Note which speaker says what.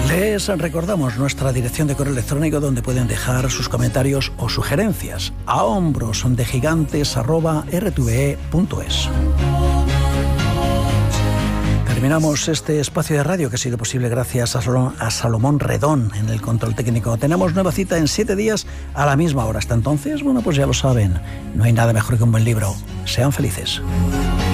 Speaker 1: Les recordamos nuestra dirección de correo electrónico donde pueden dejar sus comentarios o sugerencias a hombrosdegigantes@rtve.es. Terminamos este espacio de radio que ha sido posible gracias a Salomón Redón en el control técnico. Tenemos nueva cita en 7 días a la misma hora. Hasta entonces, bueno, pues ya lo saben, no hay nada mejor que un buen libro. Sean felices.